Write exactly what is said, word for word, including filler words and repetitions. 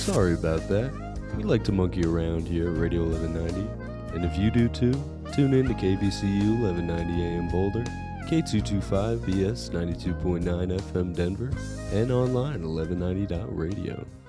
Sorry about that. We like to monkey around here at Radio eleven ninety. And if you do too, tune in to K V C U eleven ninety A M Boulder, K two twenty-five B S ninety-two point nine F M Denver, and online at eleven ninety dot radio.